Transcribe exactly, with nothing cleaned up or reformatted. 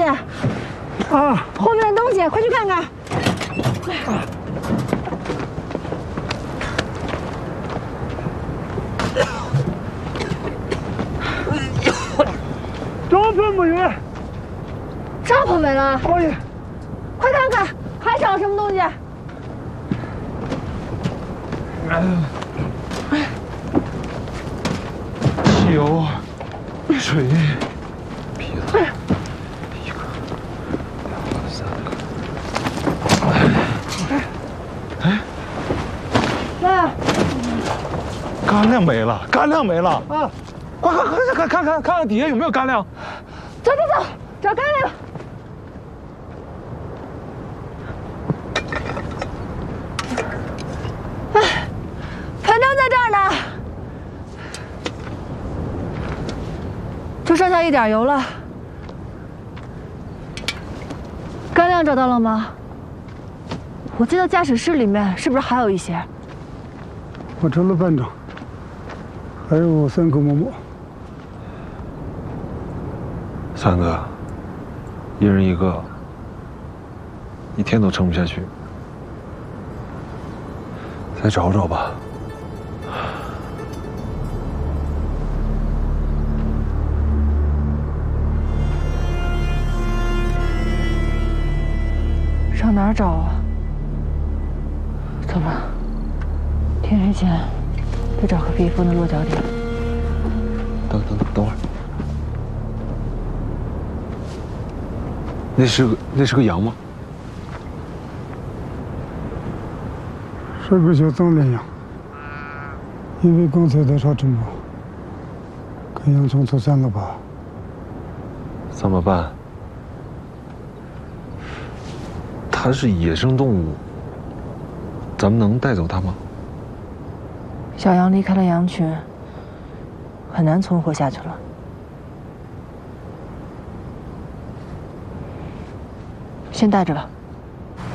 啊， 后面的东西，快去看看。啊帐篷没有了， 帐篷没了。 导演， 快看看，还少什么东西？ 汽油、水、皮子，一个、两个、三个。哎， 来， 干粮没了，干粮没了啊！快快快看看看看看底下有没有干粮。 走走走，找干粮。哎，盆灯在这儿呢，就剩下一点油了。干粮找到了吗？我记得驾驶室里面是不是还有一些？ 我找了半张，还有三个馍馍。 三个，一人一个，一天都撑不下去。再找找吧。 上哪儿找啊？走吧，天黑前得找个避风的落脚点。 等等等等会儿。 那是个那是个羊吗？ 是个小藏羚羊，因为刚才在查证嘛，跟羊冲突三个八。 三八半。它是野生动物，咱们能带走它吗？ 小羊离开了羊群，很难存活下去了。 先带着吧。